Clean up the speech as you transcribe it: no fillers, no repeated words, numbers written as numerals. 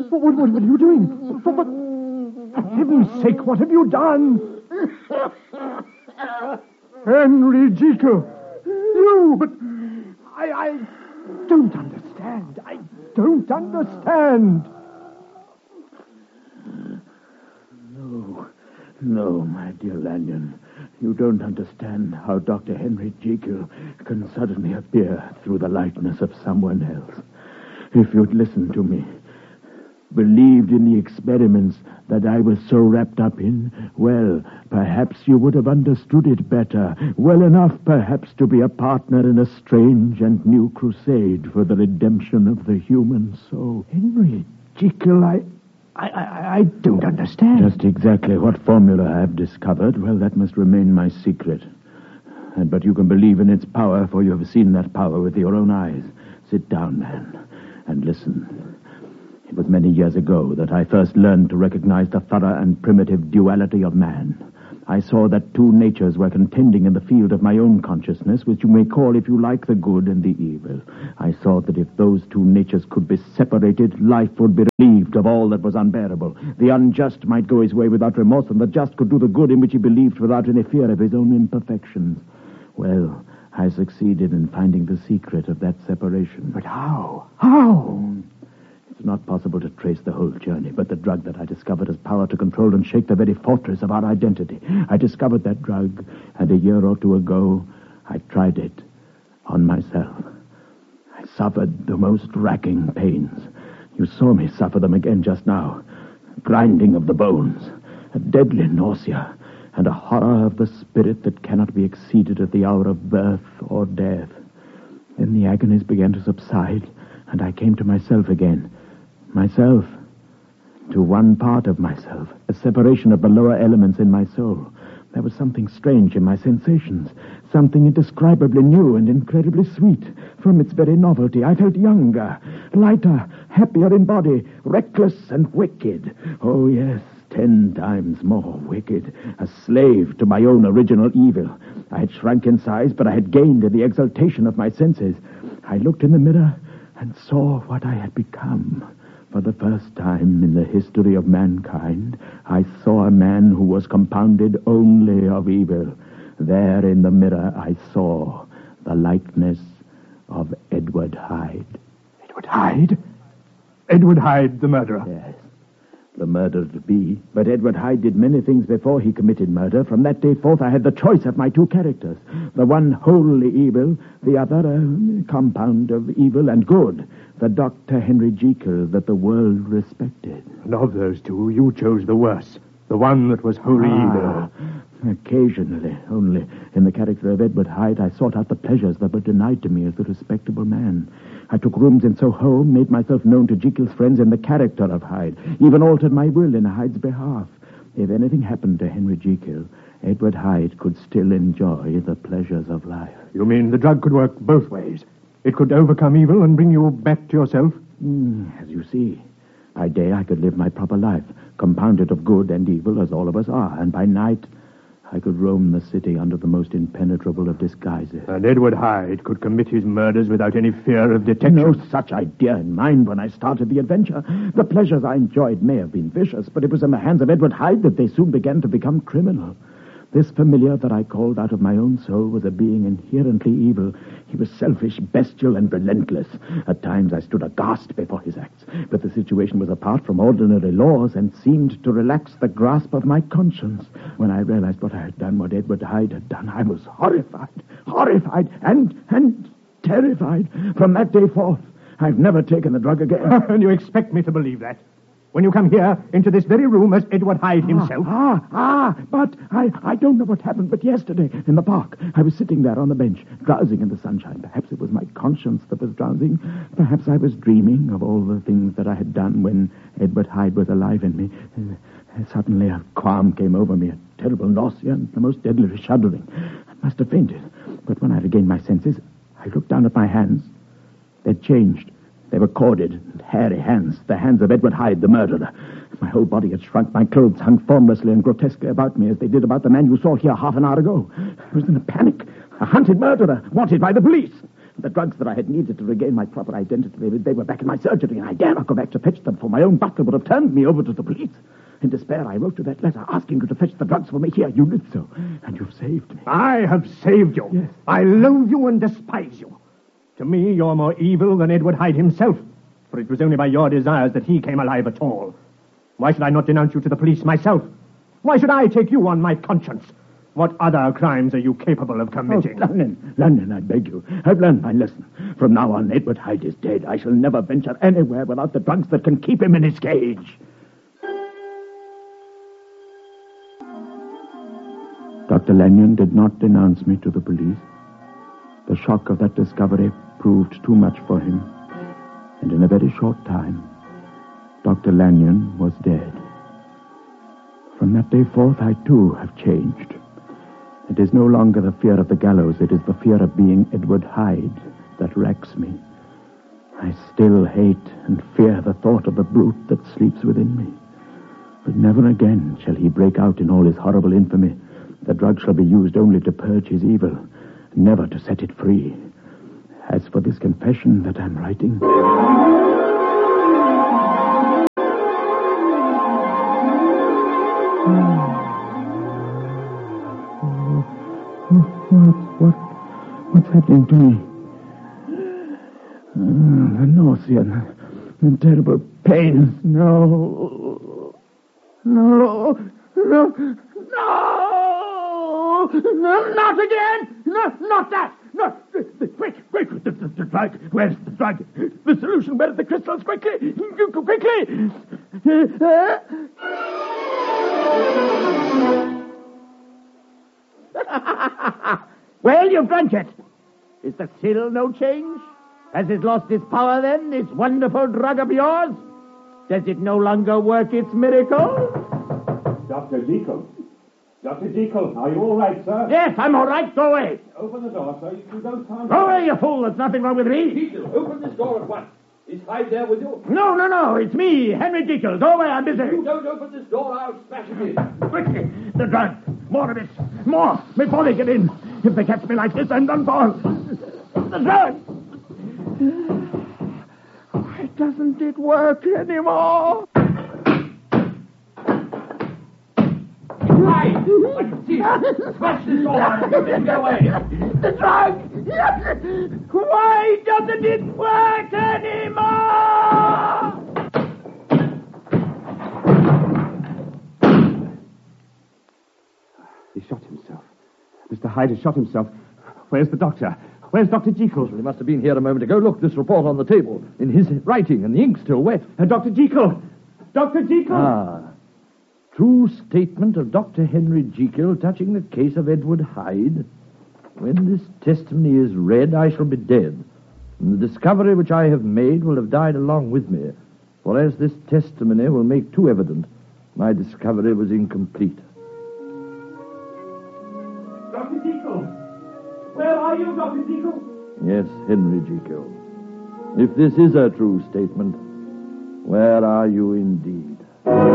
What are you doing? For heaven's sake, what have you done? Henry Jekyll! You, but I don't understand. I don't understand. No, my dear Lanyon. You don't understand how Dr. Henry Jekyll can suddenly appear through the likeness of someone else. If you'd listened to me, believed in the experiments that I was so wrapped up in, well, perhaps you would have understood it better, well enough perhaps to be a partner in a strange and new crusade for the redemption of the human soul. Henry Jekyll, I don't understand. Just exactly what formula I have discovered, well, that must remain my secret. But you can believe in its power, for you have seen that power with your own eyes. Sit down, man, and listen. It was many years ago that I first learned to recognize the thorough and primitive duality of man. I saw that two natures were contending in the field of my own consciousness, which you may call, if you like, the good and the evil. I saw that if those two natures could be separated, life would be relieved of all that was unbearable. The unjust might go his way without remorse, and the just could do the good in which he believed without any fear of his own imperfections. Well, I succeeded in finding the secret of that separation. But how? How? It's not possible to trace the whole journey, but the drug that I discovered has power to control and shake the very fortress of our identity. I discovered that drug, and a year or two ago, I tried it on myself. I suffered the most racking pains. You saw me suffer them again just now. Grinding of the bones, a deadly nausea, and a horror of the spirit that cannot be exceeded at the hour of birth or death. Then the agonies began to subside, and I came to myself again. Myself, to one part of myself, a separation of the lower elements in my soul. There was something strange in my sensations, something indescribably new and incredibly sweet. From its very novelty, I felt younger, lighter, happier in body, reckless and wicked. Oh, yes, 10 times more wicked, a slave to my own original evil. I had shrunk in size, but I had gained in the exaltation of my senses. I looked in the mirror and saw what I had become. For the first time in the history of mankind, I saw a man who was compounded only of evil. There in the mirror I saw the likeness of Edward Hyde. Edward Hyde? Edward Hyde, the murderer? Yes, the murderer to be. But Edward Hyde did many things before he committed murder. From that day forth I had the choice of my two characters. The one wholly evil, the other a compound of evil and good. The Dr. Henry Jekyll that the world respected. And of those two, you chose the worse. The one that was wholly evil. Occasionally, only in the character of Edward Hyde, I sought out the pleasures that were denied to me as a respectable man. I took rooms in Soho, made myself known to Jekyll's friends in the character of Hyde, even altered my will in Hyde's behalf. If anything happened to Henry Jekyll, Edward Hyde could still enjoy the pleasures of life. You mean the drug could work both ways? It could overcome evil and bring you back to yourself? As you see, by day I could live my proper life, compounded of good and evil as all of us are, and by night I could roam the city under the most impenetrable of disguises. And Edward Hyde could commit his murders without any fear of detection? No such idea in mind when I started the adventure. The pleasures I enjoyed may have been vicious, but it was in the hands of Edward Hyde that they soon began to become criminal. This familiar that I called out of my own soul was a being inherently evil. He was selfish, bestial, and relentless. At times I stood aghast before his acts, but the situation was apart from ordinary laws and seemed to relax the grasp of my conscience. When I realized what I had done, what Edward Hyde had done, I was horrified, and terrified. From that day forth, I've never taken the drug again. And you expect me to believe that? When you come here, into this very room as Edward Hyde himself? But I don't know what happened, but yesterday, in the park, I was sitting there on the bench, drowsing in the sunshine. Perhaps it was my conscience that was drowsing. Perhaps I was dreaming of all the things that I had done when Edward Hyde was alive in me. Suddenly a qualm came over me, a terrible nausea and the most deadly shuddering. I must have fainted. But when I regained my senses, I looked down at my hands. They'd changed. They were corded and hairy hands, the hands of Edward Hyde, the murderer. My whole body had shrunk. My clothes hung formlessly and grotesquely about me as they did about the man you saw here half an hour ago. I was in a panic. A hunted murderer, wanted by the police. The drugs that I had needed to regain my proper identity, they were back in my surgery, and I dare not go back to fetch them, for my own butler would have turned me over to the police. In despair, I wrote you that letter asking you to fetch the drugs for me. Here, you did so, and you've saved me. I have saved you. Yes. I loathe you and despise you. To me, you're more evil than Edward Hyde himself, for it was only by your desires that he came alive at all. Why should I not denounce you to the police myself? Why should I take you on my conscience? What other crimes are you capable of committing? Oh, London, I beg you. I've learned my lesson. From now on, Edward Hyde is dead. I shall never venture anywhere without the drugs that can keep him in his cage. Dr. Lanyon did not denounce me to the police. The shock of that discovery proved too much for him. And in a very short time, Dr. Lanyon was dead. From that day forth, I too have changed. It is no longer the fear of the gallows, it is the fear of being Edward Hyde that wrecks me. I still hate and fear the thought of the brute that sleeps within me. But never again shall he break out in all his horrible infamy. The drug shall be used only to purge his evil, never to set it free. As for this confession that I'm writing... What's happening to me? The nausea, the terrible pains. No, not again. No, not that. No, quick, the drug. Where's the drug? The solution. Where's the crystals? Quickly. Well, you've drunk it. Is there still no change? Has it lost its power then, this wonderful drug of yours? Does it no longer work its miracle? Dr. Jekyll. Dr. Jekyll, are you all right, sir? Yes, I'm all right. Go away. Open the door, sir. You don't time. Go away, you fool. There's nothing wrong with me. Jekyll, open this door at once. Is Hyde there with you? No. It's me, Henry Jekyll. Go away. I'm busy. If you don't open this door, I'll smash it in. Quickly. The drug. More of it. More. Before they get in. If they catch me like this, I'm done for. The drug. Why doesn't it work anymore? Hyde! I can see you. Smash this door out and get away. The drug! Why doesn't it work anymore? He shot himself. Mr. Hyde has shot himself. Where's the doctor? Where's Dr. Jekyll? He must have been here a moment ago. Look, this report on the table. In his writing, and the ink still wet. Dr. Jekyll! Dr. Jekyll! Ah. True statement of Dr. Henry Jekyll touching the case of Edward Hyde. When this testimony is read, I shall be dead. And the discovery which I have made will have died along with me. For as this testimony will make too evident, my discovery was incomplete. Dr. Jekyll! Where are you, Dr. Jekyll? Yes, Henry Jekyll. If this is a true statement, where are you indeed?